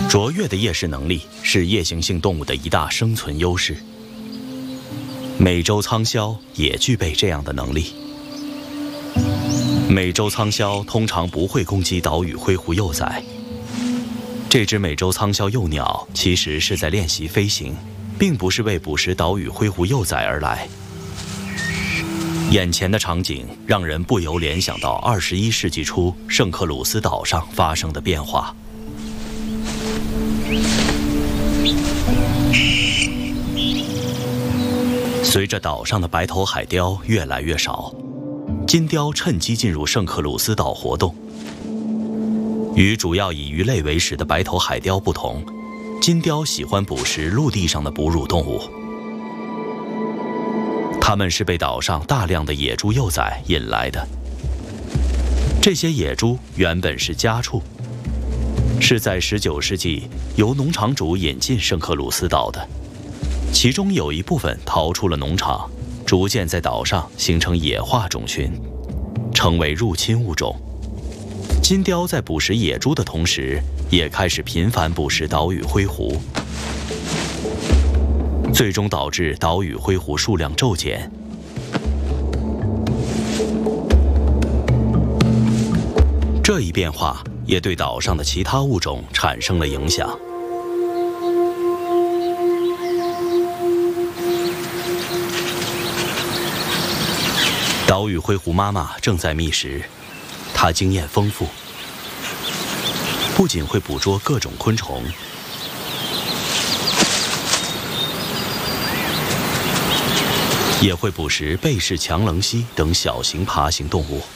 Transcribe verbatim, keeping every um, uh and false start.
卓越的夜视能力是夜行性动物的一大生存优势。美洲苍枭也具备这样的能力。美洲苍枭通常不会攻击岛屿灰狐幼崽。这只美洲苍枭幼鸟其实是在练习飞行，并不是为捕食岛屿灰狐幼崽而来。眼前的场景让人不由联想到二十一世纪初圣克鲁斯岛上发生的变化。随着岛上的白头海雕越来越少，金雕趁机进入圣克鲁斯岛活动。与主要以鱼类为食的白头海雕不同，金雕喜欢捕食陆地上的哺乳动物。它们是被岛上大量的野猪幼崽引来的。这些野猪原本是家畜，是在十九世纪由农场主引进圣克鲁斯岛的。其中有一部分逃出了农场，逐渐在岛上形成野化种群，成为入侵物种。金雕在捕食野猪的同时，也开始频繁捕食岛屿灰狐，最终导致岛屿灰狐数量骤减。这一变化也对岛上的其他物种产生了影响。岛屿灰狐妈妈正在觅食，她经验丰富，不仅会捕捉各种昆虫，也会捕食贝氏强棱蜥等小型爬行动物。